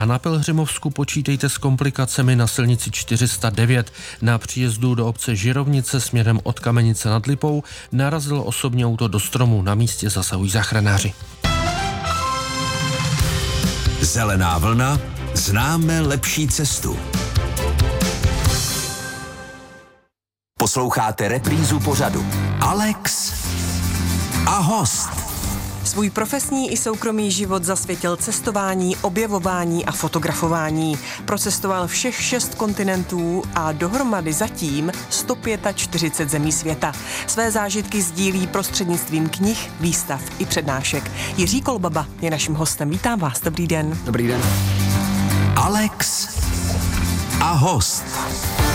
A na Pelhřimovsku počítejte s komplikacemi na silnici 409. Na příjezdu do obce Žirovnice směrem od Kamenice nad Lipou narazilo osobní auto do stromu. Na místě zasahují záchranáři. Zelená vlna, známe lepší cestu. Posloucháte reprízu pořadu Alex a host. Svůj profesní i soukromý život zasvětil cestování, objevování a fotografování. Procestoval všech 6 kontinentů a dohromady zatím 145 zemí světa. Své zážitky sdílí prostřednictvím knih, výstav i přednášek. Jiří Kolbaba je naším hostem. Vítám vás, dobrý den. Dobrý den. Alex a host.